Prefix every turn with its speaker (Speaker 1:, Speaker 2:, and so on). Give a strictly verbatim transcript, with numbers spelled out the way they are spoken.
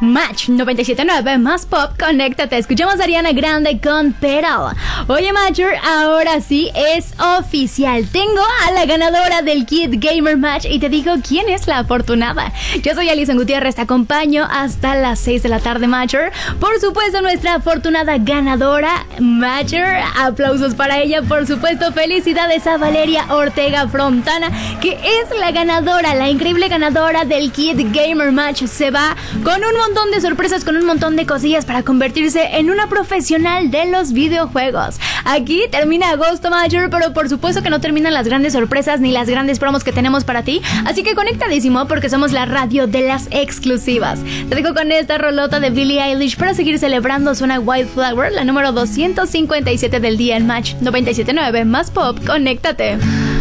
Speaker 1: Match noventa y siete punto nueve más Pop, conéctate. Escuchamos a Ariana Grande con Pedal. Oye, Matcher, ahora sí es oficial. Tengo a la ganadora del Kid Gamer Match y te digo quién es la afortunada. Yo soy Alison Gutiérrez, te acompaño hasta las seis de la tarde, Matcher. Por supuesto, nuestra afortunada ganadora, Matcher. Aplausos para ella, por supuesto. Felicidades a Valeria Ortega Frontana, que es la ganadora, la increíble ganadora del Kid Gamer Match. Se va con un montón de sorpresas, con un montón de cosillas para convertirse en una profesional de los videojuegos. Aquí termina agosto, Matcher, pero por supuesto que no terminan las grandes sorpresas ni las grandes promos que tenemos para ti. Así que conectadísimo, porque somos la radio de las exclusivas. Te dejo con esta rolota de Billie Eilish para seguir celebrando. Suena Wildflower, la número doscientos cincuenta y siete del día en Match noventa y siete punto nueve más Pop. Conéctate.